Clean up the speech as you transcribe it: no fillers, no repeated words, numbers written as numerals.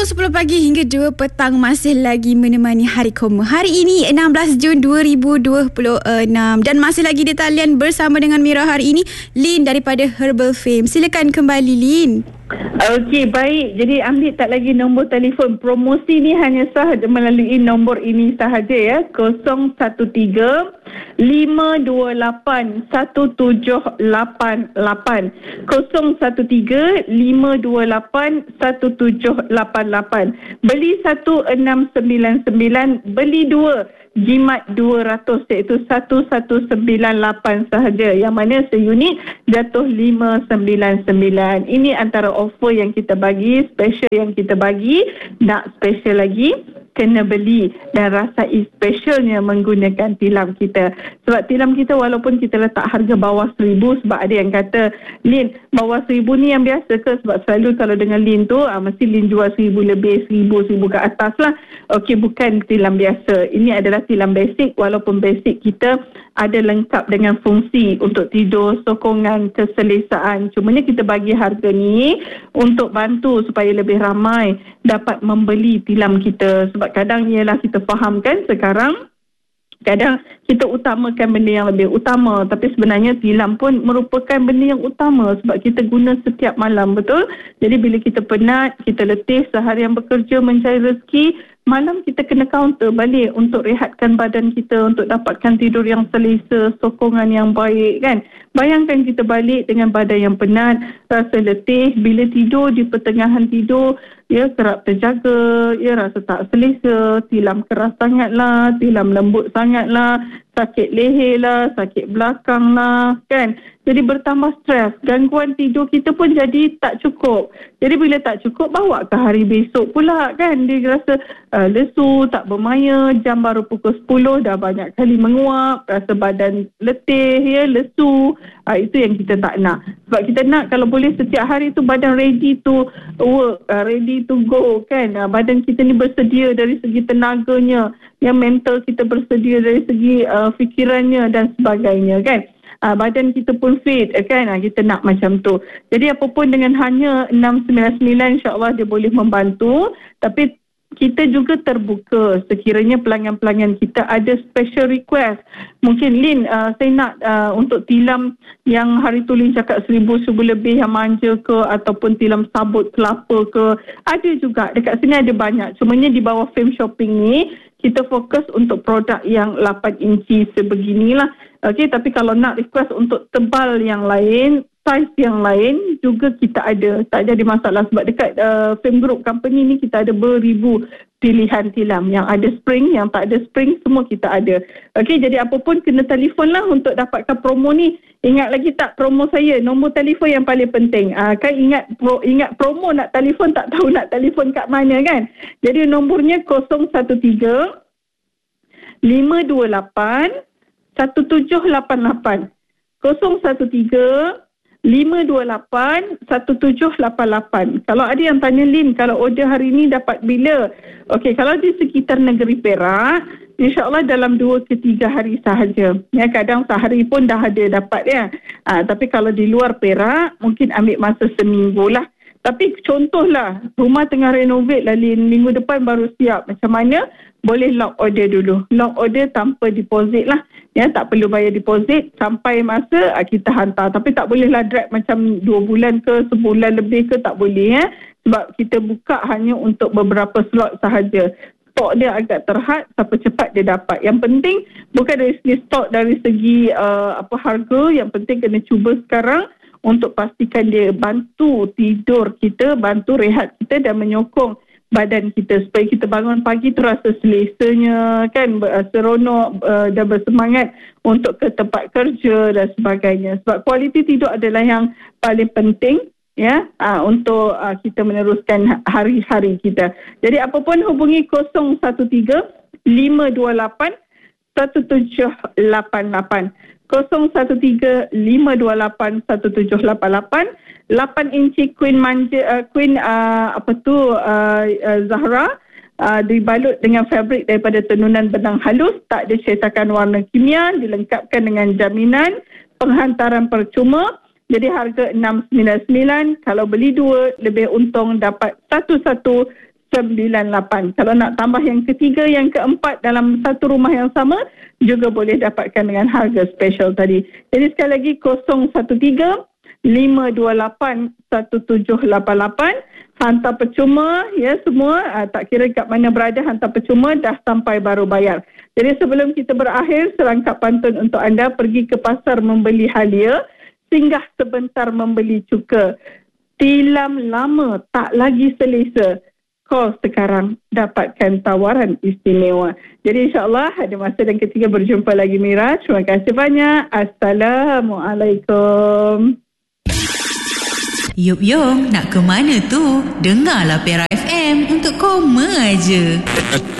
10 pagi hingga 2 petang masih lagi menemani Hari Koma. Hari ini 16 Jun 2026 dan masih lagi di talian bersama dengan Mira hari ini, Lin daripada Herbal Fame. Silakan kembali, Lin. Okey, baik. Jadi ambil tak lagi nombor telefon. Promosi ni hanya sah melalui nombor ini sahaja ya. 013 528 1788. 013 528 1788. Beli 1699, beli 2 jimat 200, iaitu 1198 sahaja, yang mana seunit jatuh 599. Ini antara offer yang kita bagi, special yang kita bagi. Nak special lagi, kena beli dan rasai specialnya menggunakan tilam kita. Sebab tilam kita walaupun kita letak harga bawah 1000, sebab ada yang kata, Lin, bawah 1000 ni yang biasa ke? Sebab selalu kalau dengan Lin tu mesti Lin jual 1000 lebih, 1000 ke atas lah. Okey, bukan tilam biasa. Ini adalah tilam basic. Walaupun basic kita ada lengkap dengan fungsi untuk tidur, sokongan, keselesaan. Cumanya kita bagi harga ni untuk bantu supaya lebih ramai dapat membeli tilam kita. Sebab kadang ialah kita fahamkan sekarang, kadang kita utamakan benda yang lebih utama, tapi sebenarnya tilam pun merupakan benda yang utama sebab kita guna setiap malam, betul? Jadi bila kita penat, kita letih seharian bekerja mencari rezeki, malam kita kena counter balik untuk rehatkan badan kita, untuk dapatkan tidur yang selesa, sokongan yang baik, kan? Bayangkan kita balik dengan badan yang penat, rasa letih, bila tidur di pertengahan tidur, ya kerap terjaga, ya rasa tak selesa, tilam keras sangatlah, tilam lembut sangatlah, sakit leher lah, sakit belakang lah, kan? Jadi bertambah stres, gangguan tidur kita pun jadi tak cukup. Jadi bila tak cukup, bawa ke hari besok pula, kan? Dia rasa lesu, tak bermaya, jam baru pukul 10 dah banyak kali menguap, rasa badan letih, ya, lesu. Itu yang kita tak nak. Sebab kita nak kalau boleh setiap hari tu badan ready to work, ready to go, kan? Badan kita ni bersedia dari segi tenaganya, yang mental kita bersedia dari segi fikirannya dan sebagainya, kan? Badan kita pun fit, kan? Kita nak macam tu. Jadi apapun dengan hanya 699, insyaAllah dia boleh membantu. Tapi kita juga terbuka sekiranya pelanggan-pelanggan kita ada special request. Mungkin, Lin, saya nak untuk tilam yang hari tu Lin cakap 1000 lebih yang manja ke, ataupun tilam sabut kelapa ke. Ada juga, dekat sini ada banyak. Cumanya di bawah Fame Shopping ni, kita fokus untuk produk yang 8 inci sebeginilah. Okey, tapi kalau nak request untuk tebal yang lain, saiz yang lain juga kita ada. Tak jadi masalah sebab dekat Fame Group Company ni kita ada beribu pilihan tilam. Yang ada spring, yang tak ada spring, semua kita ada. Okey, jadi apa pun kena telefon lah untuk dapatkan promo ni. Ingat lagi tak promo saya? Nombor telefon yang paling penting. Kan ingat promo nak telefon, tak tahu nak telefon kat mana, kan? Jadi nombornya 013 528 1788. 013 528 1788. Kalau ada yang tanya, Lin, kalau order hari ni dapat bila? Okey, kalau di sekitar negeri Perak, insyaAllah dalam 2 ke 3 hari sahaja. Ya, kadang sehari pun dah ada dapat, ya. Tapi kalau di luar Perak, mungkin ambil masa seminggu lah. Tapi contohlah, rumah tengah renovate lah, Lin, minggu depan baru siap. Macam mana? Boleh lock order dulu. Lock order tanpa deposit lah. Ya, tak perlu bayar deposit. Sampai masa kita hantar. Tapi tak bolehlah drag macam 2 bulan ke, sebulan lebih ke, tak boleh, ya. Sebab kita buka hanya untuk beberapa slot sahaja. Stok dia agak terhad, siapa cepat dia dapat. Yang penting bukan dari segi stok, dari segi harga. Yang penting kena cuba sekarang untuk pastikan dia bantu tidur kita, bantu rehat kita dan menyokong badan kita supaya kita bangun pagi terasa selesanya, kan, seronok dan bersemangat untuk ke tempat kerja dan sebagainya. Sebab kualiti tidur adalah yang paling penting, ya, untuk kita meneruskan hari-hari kita. Jadi apa pun hubungi 013 528 1788. 013 528 1788. 8 inci Queen manja, Zahra, dibalut dengan fabrik daripada tenunan benang halus, tak ada cetakan warna kimia, dilengkapkan dengan jaminan penghantaran percuma. Jadi harga 699, kalau beli 2 lebih untung dapat 1 98. Kalau nak tambah yang ketiga, yang keempat dalam satu rumah yang sama, juga boleh dapatkan dengan harga special tadi. Jadi sekali lagi 013-528-1788. Hantar percuma, ya semua, tak kira kat mana berada, hantar percuma, dah sampai baru bayar. Jadi sebelum kita berakhir, serangkap pantun untuk anda pergi ke pasar membeli halia, singgah sebentar membeli cuka. Tilam lama tak lagi selesa. Call sekarang, dapatkan tawaran istimewa. Jadi insyaAllah ada masa dan ketika berjumpa lagi, Mira. Terima kasih banyak. Assalamualaikum. Yup, nak ke mana tu? Dengarlah Pera FM untuk koma aje.